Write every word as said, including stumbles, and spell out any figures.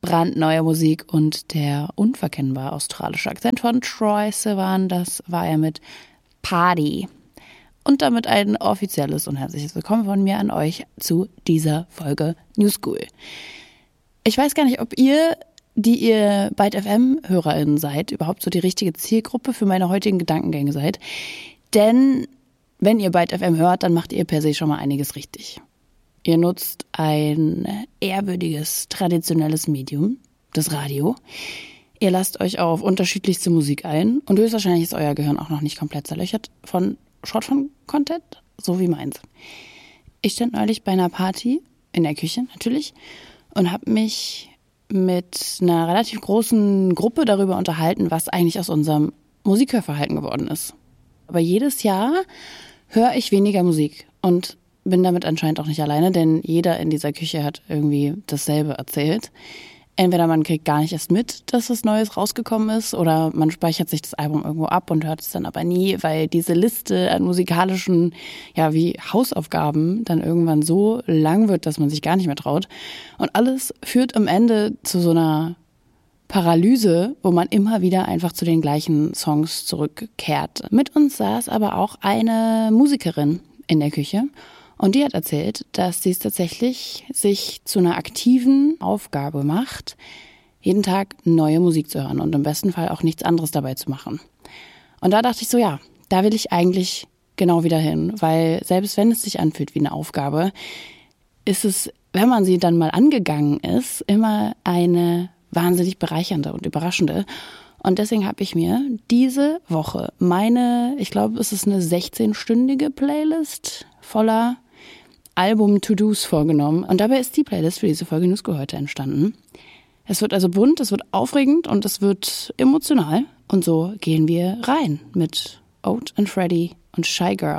brandneue Musik und der unverkennbar australische Akzent von Troye Sivan, das war er mit Party. Und damit ein offizielles und herzliches Willkommen von mir an euch zu dieser Folge New School. Ich weiß gar nicht, ob ihr, die ihr Byte F M-HörerInnen seid, überhaupt so die richtige Zielgruppe für meine heutigen Gedankengänge seid. Denn wenn ihr Byte F M hört, dann macht ihr per se schon mal einiges richtig. Ihr nutzt ein ehrwürdiges, traditionelles Medium, das Radio. Ihr lasst euch auf unterschiedlichste Musik ein und höchstwahrscheinlich ist euer Gehirn auch noch nicht komplett zerlöchert von Short-Form-Content, so wie meins. Ich stand neulich bei einer Party, in der Küche natürlich, und habe mich mit einer relativ großen Gruppe darüber unterhalten, was eigentlich aus unserem Musikhörverhalten geworden ist. Aber jedes Jahr höre ich weniger Musik und bin damit anscheinend auch nicht alleine, denn jeder in dieser Küche hat irgendwie dasselbe erzählt. Entweder man kriegt gar nicht erst mit, dass was Neues rausgekommen ist, oder man speichert sich das Album irgendwo ab und hört es dann aber nie, weil diese Liste an musikalischen, ja, wie Hausaufgaben dann irgendwann so lang wird, dass man sich gar nicht mehr traut. Und alles führt am Ende zu so einer Paralyse, wo man immer wieder einfach zu den gleichen Songs zurückkehrt. Mit uns saß aber auch eine Musikerin in der Küche. Und die hat erzählt, dass sie es tatsächlich sich zu einer aktiven Aufgabe macht, jeden Tag neue Musik zu hören und im besten Fall auch nichts anderes dabei zu machen. Und da dachte ich so, ja, da will ich eigentlich genau wieder hin, weil selbst wenn es sich anfühlt wie eine Aufgabe, ist es, wenn man sie dann mal angegangen ist, immer eine wahnsinnig bereichernde und überraschende. Und deswegen habe ich mir diese Woche meine, ich glaube, es ist eine sechzehnstündige Playlist voller Album-To-Dos vorgenommen. Und dabei ist die Playlist für diese Folge New School heute entstanden. Es wird also bunt, es wird aufregend und es wird emotional. Und so gehen wir rein mit Oat and Freddy und Shy Girl.